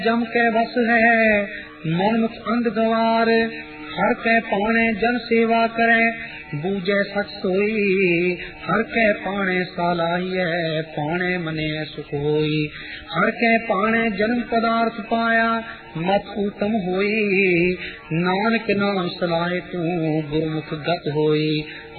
जम के बस है मनमुख अंध गवार, हर के पाने जन सेवा करे, बूझे सच सोई, हर के पाने सालाहिए, पाने मने सुख होई, हर के पाने जन्म पदार्थ पाया, मत उत्तम होई, नानक नाम सलाहे तू गुरमुख गत होई।